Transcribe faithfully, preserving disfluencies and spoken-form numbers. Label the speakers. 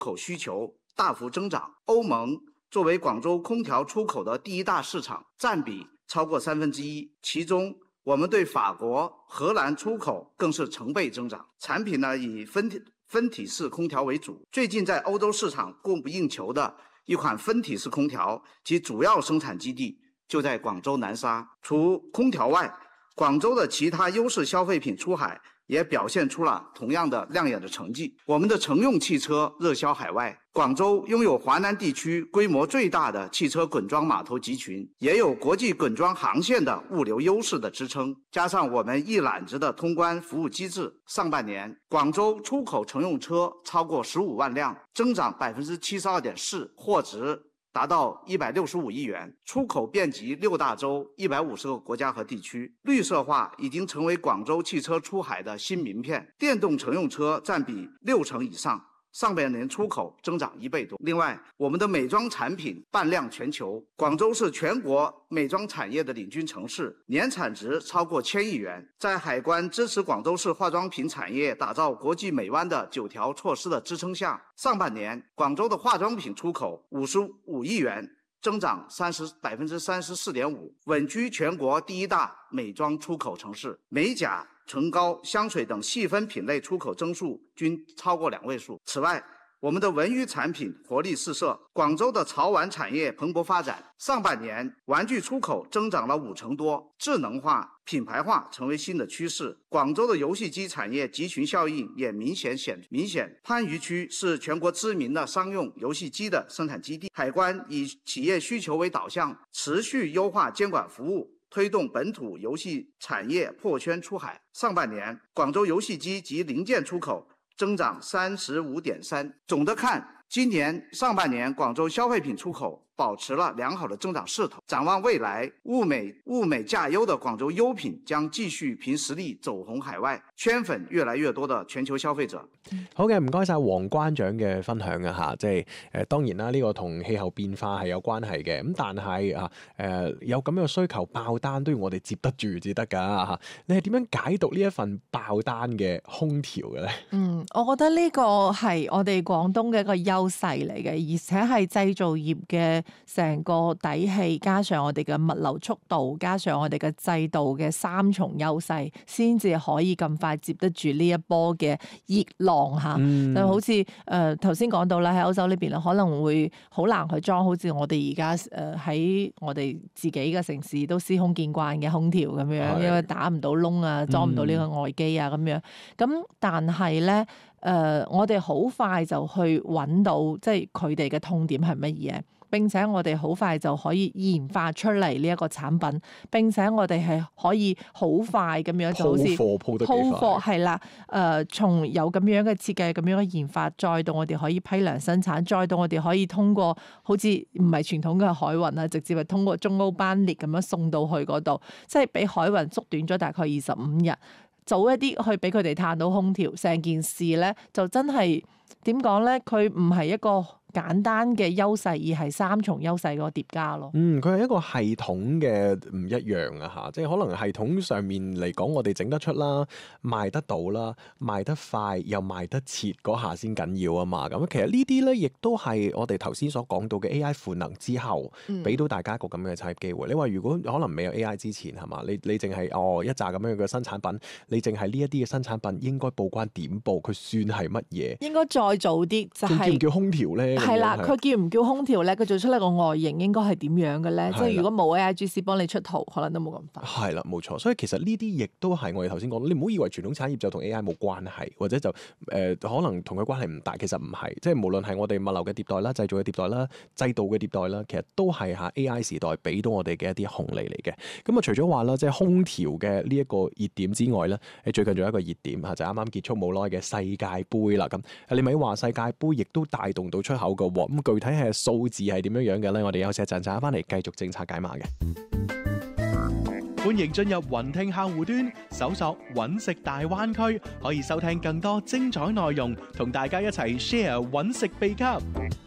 Speaker 1: 口需求大幅增长。欧盟作为广州空调出口的第一大市场，占比超过三分之一，其中我们对法国、荷兰出口更是成倍增长。产品呢以分体分体式空调为主，最近在欧洲市场供不应求的一款分体式空调，其主要生产基地就在广州南沙。除空调外，广州的其他优势消费品出海也表现出了同样的亮眼的成绩。我们的乘用汽车热销海外，广州拥有华南地区规模最大的汽车滚装码头集群，也有国际滚装航线的物流优势的支撑，加上我们一揽子的通关服务机制，上半年广州出口乘用车超过十五万辆，增长 百分之七十二点四， 货值达到一百六十五亿元，出口遍及六大洲一百五十个国家和地区。绿色化已经成为广州汽车出海的新名片，电动乘用车占比六成以上，上半年出口增长一倍多。另外，我们的美妆产品伴量全球，广州是全国美妆产业的领军城市，年产值超过千亿元。在海关支持广州市化妆品产业打造国际美湾的九条措施的支撑下，上半年广州的化妆品出口五十五亿元，增长百分之三十四点五，稳居全国第一大美妆出口城市。美甲、唇膏、香水等细分品类出口增速均超过两位数。此外，我们的文娱产品活力四射，广州的潮玩产业蓬勃发展。上半年玩具出口增长了五成多，智能化、品牌化成为新的趋势。广州的游戏机产业集群效应也明显显明显。番禺区是全国知名的商用游戏机的生产基地，海关以企业需求为导向，持续优化监管服务，推动本土游戏产业破圈出海。上半年，广州游戏机及零件出口增长 百分之三十五点三。 总的看，今年上半年广州消费品出口保持了良好的增长势头。展望未来，物美物美价优的廣州優品將繼續憑實力走紅海外，圈粉越來越多的全球消費者。
Speaker 2: 好嘅，唔該晒黃關長嘅分享啊嚇，即係誒當然啦，呢、這個同氣候變化係有關係嘅，咁但係啊誒有咁樣嘅需求爆單都要我哋接得住至得㗎嚇。你係點樣解讀呢一份爆單嘅空調嘅咧？
Speaker 3: 嗯，我覺得呢個係我哋廣東嘅一個優勢嚟嘅，而且係製造業嘅成個底氣，加上我哋嘅物流速度，加上我哋嘅制度嘅三重優勢，先至可以咁快接得住呢一波嘅熱浪嚇。嗯、就好似誒頭先講到啦，喺歐洲呢邊啦，可能會好難去裝，好似我哋而家誒喺我哋自己嘅城市都司空見慣嘅空調咁樣，因為打唔到窿啊，裝唔到呢個外機啊咁樣。咁但係咧。誒、呃，我哋好快就去揾到，即係佢哋嘅痛點係乜嘢，並且我哋好快就可以研發出嚟呢一個產品，並且我哋係可以好快咁樣就好似
Speaker 2: 鋪貨鋪得幾快，鋪貨
Speaker 3: 係啦。誒、呃，從有咁樣嘅設計、咁樣嘅研發，再到我哋可以批量生產，再到我哋可以通過好似唔係傳統嘅海運啊，直接係通過中歐班列咁樣送到去嗰度，即係比海運縮短咗大概二十五日。早一啲去俾佢哋嘆到空調，成件事咧就真係點講咧？佢唔係一個簡單嘅優勢，而係三重優勢嗰個疊加咯。
Speaker 2: 嗯，佢係一個系統嘅唔一樣啊嚇，即係可能系統上面嚟講，我哋整得出啦，賣得到啦，賣得快又賣得切嗰下先緊要啊嘛。咁其實呢啲咧，亦都係我哋頭先所講到嘅 A I 賦能之後，俾到大家一個咁樣嘅產業機會。嗯、你話如果可能未有 A I 之前係嘛？你你淨係哦一紮咁樣嘅新產品，你淨係呢一啲嘅新產品應該報關點報？佢算係乜嘢？應
Speaker 3: 該再早啲就係、是、
Speaker 2: 叫唔叫空調咧？
Speaker 3: 係啦，佢叫唔叫空調咧？佢做出嚟個外形應該係點樣嘅咧？即係如果冇 A I G C 幫你出圖，可能都冇咁快。
Speaker 2: 係啦，冇錯。所以其實呢啲亦都係我哋頭先講，你唔好以為傳統產業就同 A I 冇關係，或者就誒、呃、可能同佢關係唔大。其實唔係，即係無論係我哋物流嘅迭代啦、製造嘅迭代啦、制度嘅迭代啦，其實都係嚇 A I 時代俾到我哋嘅一啲紅利嚟嘅。咁啊，除咗話啦，即係空調嘅呢一個熱點之外咧，誒最近仲有一個熱點嚇，就啱啱結束冇耐嘅世界盃啦。咁你咪話世界盃亦都帶動到出口嘅喎。咁具體係數字係點樣樣嘅咧？我哋休息一陣，陣翻嚟繼續政策解碼嘅。
Speaker 4: 歡迎進入雲聽客戶端，搜索揾食大灣區，可以收聽更多精彩內容，同大家一齊 share 揾食秘笈。